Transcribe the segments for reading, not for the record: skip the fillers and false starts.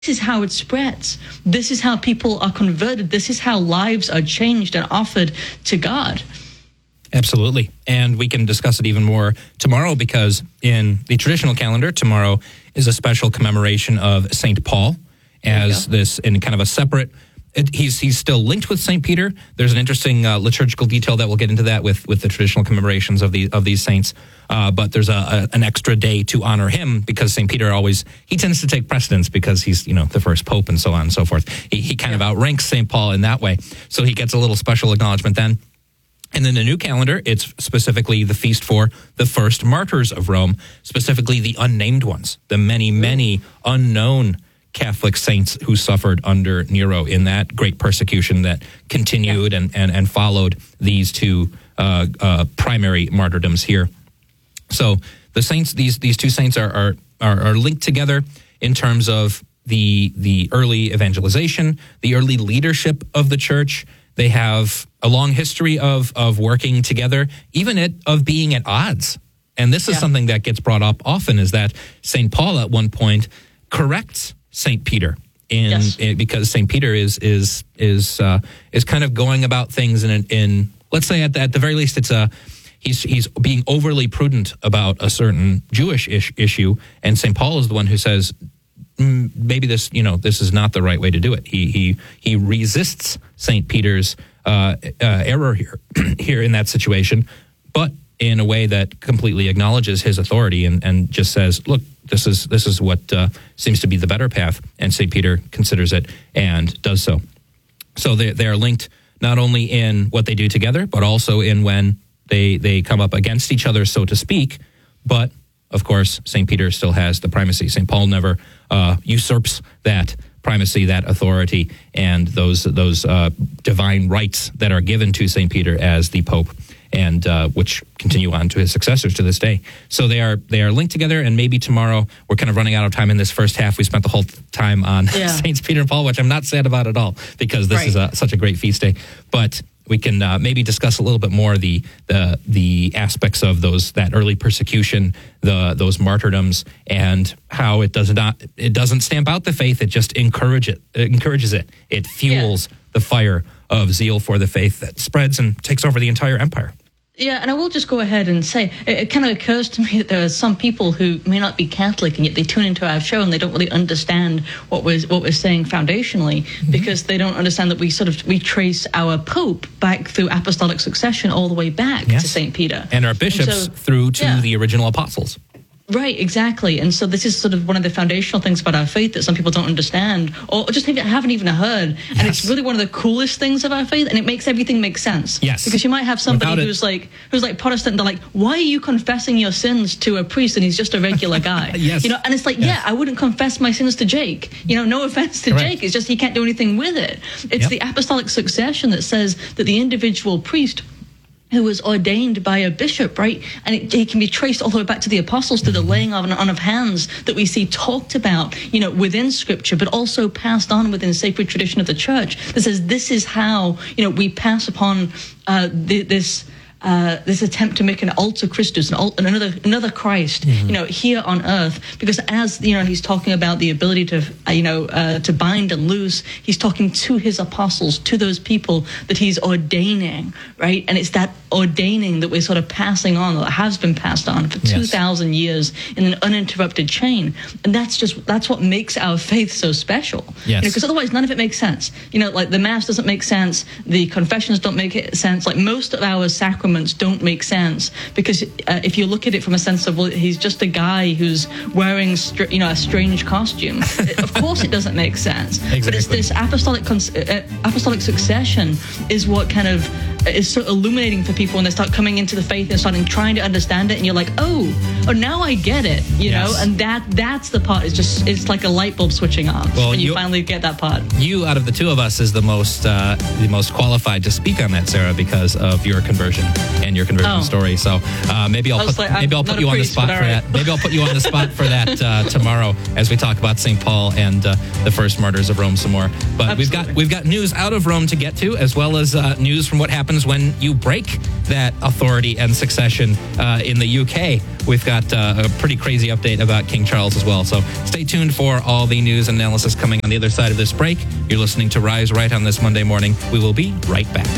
This is how it spreads. This is how people are converted. This is how lives are changed and offered to God. Absolutely. And we can discuss it even more tomorrow, because in the traditional calendar, tomorrow is a special commemoration of St. Paul as this in kind of a separate. He's still linked with St. Peter. There's an interesting liturgical detail that we'll get into that with the traditional commemorations of these saints. But there's an extra day to honor him, because St. Peter he tends to take precedence because he's the first pope and so on and so forth. He kind of outranks St. Paul in that way. So he gets a little special acknowledgement then. And then the new calendar, it's specifically the feast for the first martyrs of Rome, specifically the unnamed ones, the many, many unknown Catholic saints who suffered under Nero in that great persecution that continued and followed these two primary martyrdoms here. So the saints, these two saints are linked together in terms of the early evangelization, the early leadership of the church. They have a long history of working together, even of being at odds. And this is something that gets brought up often, is that St. Paul at one point corrects St. Peter because St. Peter is kind of going about things in let's say at the very least he's being overly prudent about a certain Jewish issue, and St. Paul is the one who says maybe this is not the right way to do it. He resists St. Peter's error here in that situation, but in a way that completely acknowledges his authority and just says, look, this is what seems to be the better path, and St. Peter considers it and does so. So they are linked not only in what they do together, but also in when they come up against each other, so to speak. But of course, St. Peter still has the primacy. St. Paul never usurps that primacy, that authority, and those divine rights that are given to St. Peter as the Pope, and which continue on to his successors to this day. So they are linked together, and maybe tomorrow, we're kind of running out of time in this first half. We spent the whole time on Saints Peter and Paul, which I'm not sad about at all, because this is such a great feast day. But we can maybe discuss a little bit more the aspects of that early persecution, those martyrdoms, and how it doesn't stamp out the faith. It just encourages it. It fuels the fire of zeal for the faith that spreads and takes over the entire empire. Yeah, and I will just go ahead and say, it kind of occurs to me that there are some people who may not be Catholic, and yet they tune into our show and they don't really understand what we're saying foundationally, because they don't understand that we trace our Pope back through apostolic succession all the way back to St. Peter. And our bishops through to the original apostles. Right, exactly. And so this is sort of one of the foundational things about our faith that some people don't understand, or just haven't even heard. And it's really one of the coolest things of our faith, and it makes everything make sense. Yes. Because you might have somebody who's like Protestant, and they're like, why are you confessing your sins to a priest and he's just a regular guy? And it's like, I wouldn't confess my sins to Jake. No offense to Jake, it's just he can't do anything with it. It's the apostolic succession that says that the individual priest who was ordained by a bishop, right? And it can be traced all the way back to the apostles, to the laying on of hands that we see talked about, within Scripture, but also passed on within sacred tradition of the church, that says this is how, we pass upon this attempt to make an alter Christus, another Christ, here on earth. Because as he's talking about the ability to bind and loose, he's talking to his apostles, to those people that he's ordaining, right? And it's that ordaining that we're sort of passing on, that has been passed on for 2,000 years in an uninterrupted chain. And that's what makes our faith so special. Yes. Because otherwise none of it makes sense. Like the Mass doesn't make sense, the confessions don't make sense, like most of our sacraments don't make sense, because if you look at it from a sense of, well, he's just a guy who's wearing a strange costume, of course it doesn't make sense. Exactly. But it's this apostolic succession is what kind of is so illuminating for people when they start coming into the faith and trying to understand it, and you're like, oh, now I get it, know, and that's the part. It's like a light bulb switching on when you finally get that part. You, out of the two of us, is the most qualified to speak on that, Sarah, because of your conversion and your conversion story. So maybe I'll put you on the spot for that. Maybe I'll put you on the spot for that tomorrow as we talk about St. Paul and the first martyrs of Rome some more. But we've got news out of Rome to get to, as well as news from what happened happens when you break that authority and succession in the UK. We've got a pretty crazy update about King Charles as well. So stay tuned for all the news and analysis coming on the other side of this break. You're listening to Rise Right on this Monday morning. We will be right back.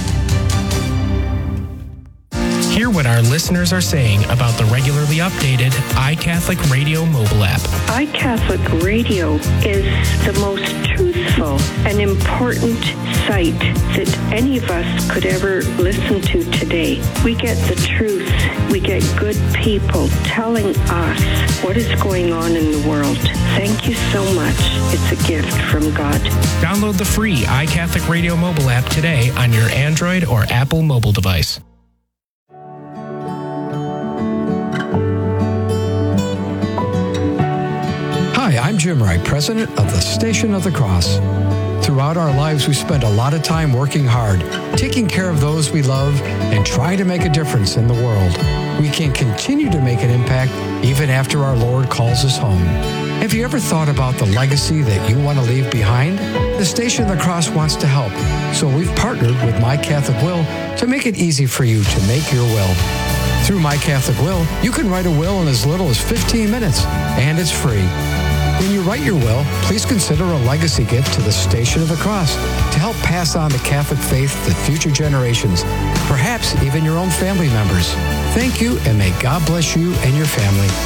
Hear what our listeners are saying about the regularly updated iCatholic Radio mobile app. iCatholic Radio is the most truthful and important site that any of us could ever listen to today. We get the truth. We get good people telling us what is going on in the world. Thank you so much. It's a gift from God. Download the free iCatholic Radio mobile app today on your Android or Apple mobile device. Hi, I'm Jim Wright, president of the Station of the Cross. Throughout our lives, we spend a lot of time working hard, taking care of those we love, and trying to make a difference in the world. We can continue to make an impact even after our Lord calls us home. Have you ever thought about the legacy that you want to leave behind? The Station of the Cross wants to help, so we've partnered with My Catholic Will to make it easy for you to make your will. Through My Catholic Will, you can write a will in as little as 15 minutes, and it's free. When you write your will, please consider a legacy gift to the Station of the Cross to help pass on the Catholic faith to future generations, perhaps even your own family members. Thank you, and may God bless you and your family.